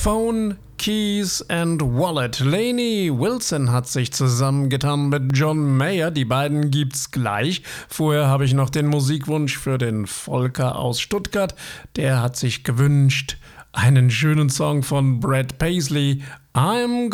Phone, Keys and Wallet. Lainey Wilson hat sich zusammengetan mit John Mayer. Die beiden gibt's gleich. Vorher habe ich noch den Musikwunsch für den Volker aus Stuttgart. Der hat sich gewünscht einen schönen Song von Brad Paisley. I'm